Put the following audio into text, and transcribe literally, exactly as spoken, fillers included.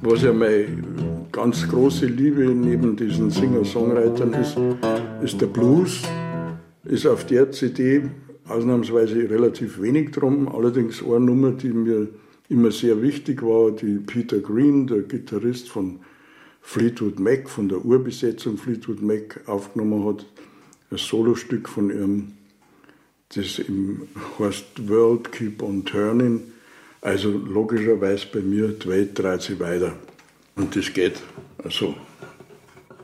Was ja meine ganz große Liebe neben diesen Singer-Songwritern ist, ist der Blues. Ist auf der C D ausnahmsweise relativ wenig drum. Allerdings eine Nummer, die mir immer sehr wichtig war, die Peter Green, der Gitarrist von Fleetwood Mac, von der Urbesetzung Fleetwood Mac aufgenommen hat. Ein Solostück von ihm, das im heißt World Keep on Turning. Also logischerweise bei mir, die Welt dreht sich weiter. Und das geht so.